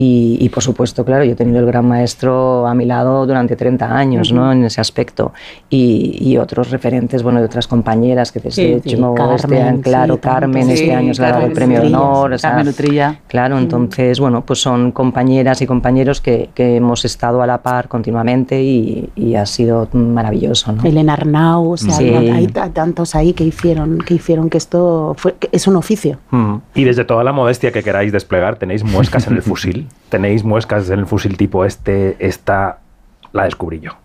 Y por supuesto, claro, yo he tenido el gran maestro a mi lado durante 30 años, ¿no? En ese aspecto. Y otros referentes, bueno, de otras compañeras que desde hecho, Carmen, Carmen, este año se ha dado el premio de honor. Carmen Utrilla. Claro, entonces, bueno, pues son compañeras y compañeros que hemos estado a la par continuamente y ha sido maravilloso, ¿no? Elena Arnau, o sea, hay tantos ahí que hicieron que esto es un oficio. Y desde toda la modestia que queráis desplegar, ¿tenéis muescas en el fusil? ¿Tenéis muescas en el fusil tipo esta la descubrí yo?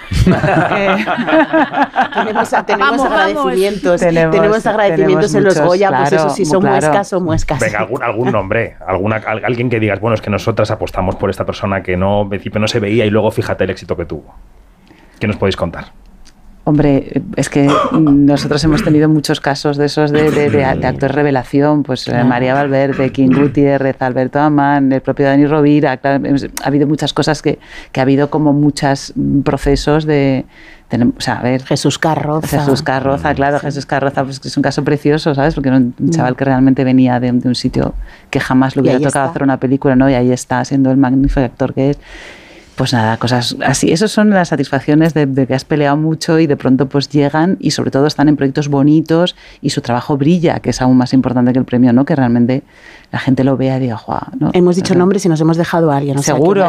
Tenemos agradecimientos. Tenemos agradecimientos en los Goya, claro, pues eso sí son muescas o muescas. Venga, algún nombre, alguien que digas, bueno, es que nosotras apostamos por esta persona que no, en principio no se veía y luego fíjate el éxito que tuvo. ¿Qué nos podéis contar? Hombre, es que nosotros hemos tenido muchos casos de esos de actores revelación, pues María Valverde, King Gutiérrez, Alberto Amán, el propio Dani Rovira, claro, ha habido muchas cosas que ha habido como muchos procesos de... O sea, a ver, Jesús Carroza, claro, Jesús Carroza, pues que es un caso precioso, ¿sabes? Porque era un chaval que realmente venía de un sitio que jamás le hubiera tocado hacer una película, ¿no? Y ahí está, siendo el magnífico actor que es. Pues nada, cosas así. Esas son las satisfacciones de que has peleado mucho y de pronto pues llegan y sobre todo están en proyectos bonitos y su trabajo brilla, que es aún más importante que el premio, ¿no? Que realmente la gente lo vea y diga, ¡guau! ¿No? Hemos dicho nombres y nos hemos dejado a alguien. Seguro.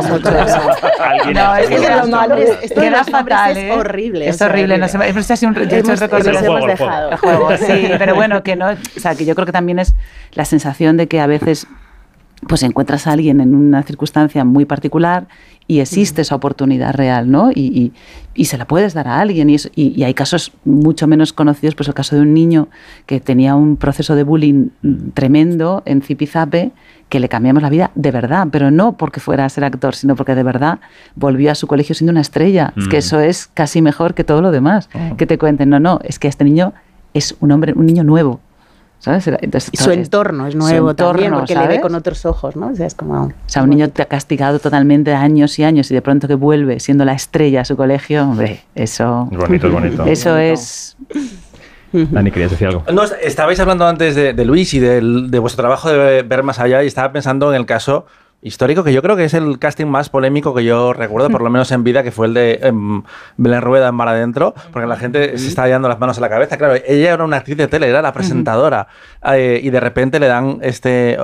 No, es que lo malo queda fatal, es horrible. Es horrible. Nos hemos dejado. El juego, sí, pero bueno, que no... O sea, que yo creo que también es la sensación de que a veces pues encuentras a alguien en una circunstancia muy particular y existe esa oportunidad real, ¿no? Y se la puedes dar a alguien. Y hay casos mucho menos conocidos, pues el caso de un niño que tenía un proceso de bullying tremendo en Zipizape, que le cambiamos la vida de verdad, pero no porque fuera a ser actor, sino porque de verdad volvió a su colegio siendo una estrella. Es que eso es casi mejor que todo lo demás. Que te cuenten, no, es que este niño es un niño nuevo. ¿Sabes? Entonces, y su entorno es nuevo también, porque ¿sabes? Le ve con otros ojos, ¿no? O sea, es como... O sea, un niño te ha castigado totalmente años y años y de pronto que vuelve siendo la estrella a su colegio, hombre, eso... Es bonito. Eso es... Dani, ¿querías decir algo? No, estabais hablando antes de Luis y de vuestro trabajo de ver más allá y estaba pensando en el caso histórico, que yo creo que es el casting más polémico que yo recuerdo, por lo menos en vida, que fue el de Belén Rueda en Mar Adentro, porque la gente se está llevando las manos a la cabeza. Claro, ella era una actriz de tele, era la presentadora, y de repente le dan este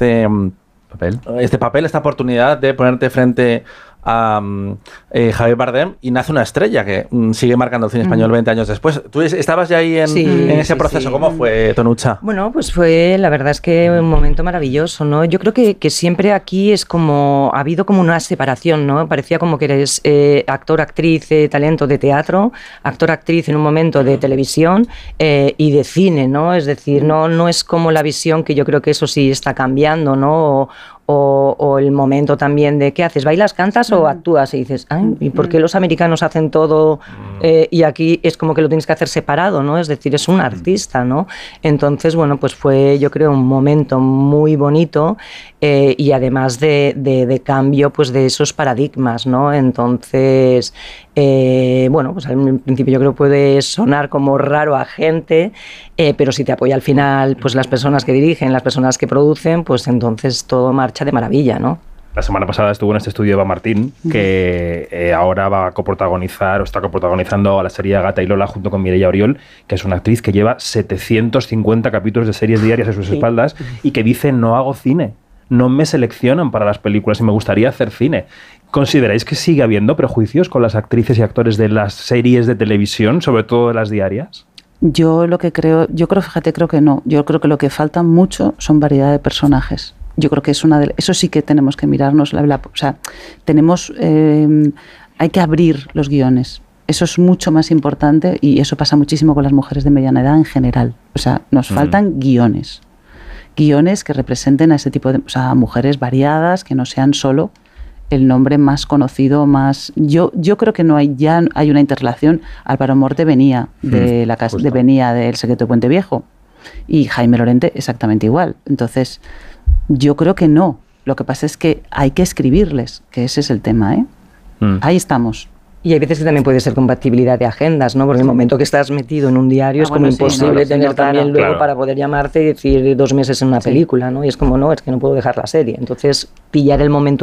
papel, esta oportunidad de ponerte frente a Javier Bardem y nace una estrella que sigue marcando el cine español 20 años después. ¿Tú estabas ya ahí en ese proceso? Sí. ¿Cómo fue, Tonucha? Bueno, pues fue, la verdad es que un momento maravilloso, ¿no? Yo creo que siempre aquí es como, ha habido como una separación, ¿no? Parecía como que eres actor, actriz, talento de teatro, actor, actriz en un momento de televisión y de cine, ¿no? Es decir, no es como la visión, que yo creo que eso sí está cambiando, ¿no? O el momento también de ¿qué haces? ¿Bailas, cantas o actúas? Y dices, ay, ¿y por qué los americanos hacen todo y aquí es como que lo tienes que hacer separado, ¿no? Es decir, es un artista, ¿no? Entonces, bueno, pues fue, yo creo, un momento muy bonito y además de cambio, pues de esos paradigmas, ¿no? Entonces, bueno, pues al principio yo creo que puede sonar como raro a gente, pero si te apoya al final, pues las personas que dirigen, las personas que producen, pues entonces todo marcha de maravilla, ¿no? La semana pasada estuvo en este estudio Eva Martín, que ahora va a coprotagonizar o está coprotagonizando a la serie Agatha y Lola junto con Mireia Oriol, que es una actriz que lleva 750 capítulos de series diarias a sus espaldas y que dice, no hago cine, no me seleccionan para las películas y me gustaría hacer cine. ¿Consideráis que sigue habiendo prejuicios con las actrices y actores de las series de televisión, sobre todo de las diarias? Yo fíjate, creo que no. Yo creo que lo que falta mucho son variedad de personajes. Yo creo que es eso sí que tenemos que mirarnos. O sea, hay que abrir los guiones. Eso es mucho más importante y eso pasa muchísimo con las mujeres de mediana edad en general. O sea, nos faltan guiones que representen a ese tipo de, o sea, mujeres variadas, que no sean solo el nombre más conocido, más... Yo creo que ya hay una interrelación. Álvaro Morte venía venía del Secreto de Puente Viejo y Jaime Lorente exactamente igual. Entonces, yo creo que no. Lo que pasa es que hay que escribirles, que ese es el tema, ¿eh? Ahí estamos. Y hay veces que también puede ser compatibilidad de agendas, ¿no? Porque en el momento que estás metido en un diario es como imposible tener también luego para poder llamarte y decir 2 meses en una película, ¿no? Y es como, no, es que no puedo dejar la serie. Entonces, pillar el momento